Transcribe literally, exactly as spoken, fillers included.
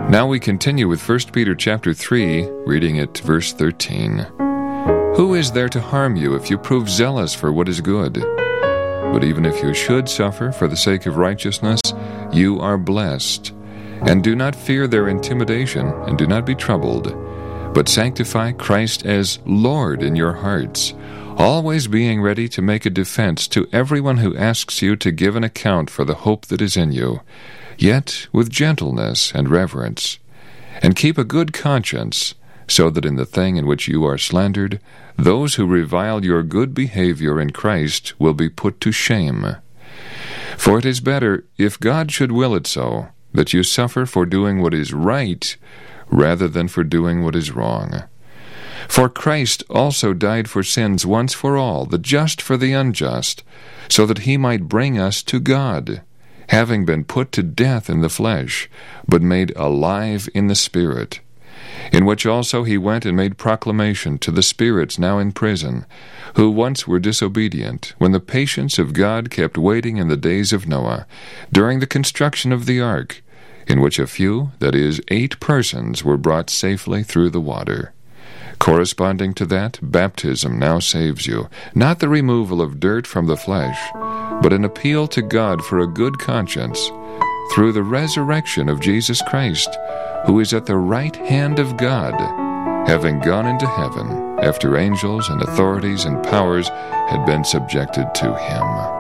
Now we continue with First Peter chapter three, reading at verse thirteen. Who is there to harm you if you prove zealous for what is good? But even if you should suffer for the sake of righteousness, you are blessed. And do not fear their intimidation, and do not be troubled, but sanctify Christ as Lord in your hearts, always being ready to make a defense to everyone who asks you to give an account for the hope that is in you, yet with gentleness and reverence. And keep a good conscience, so that in the thing in which you are slandered, those who revile your good behavior in Christ will be put to shame. For it is better, if God should will it so, that you suffer for doing what is right, rather than for doing what is wrong. For Christ also died for sins once for all, the just for the unjust, so that he might bring us to God, having been put to death in the flesh, but made alive in the Spirit, in which also he went and made proclamation to the spirits now in prison, who once were disobedient, when the patience of God kept waiting in the days of Noah, during the construction of the ark, in which a few, that is, eight persons, were brought safely through the water. Corresponding to that, baptism now saves you, not the removal of dirt from the flesh, but an appeal to God for a good conscience, through the resurrection of Jesus Christ, who is at the right hand of God, having gone into heaven, after angels and authorities and powers had been subjected to him.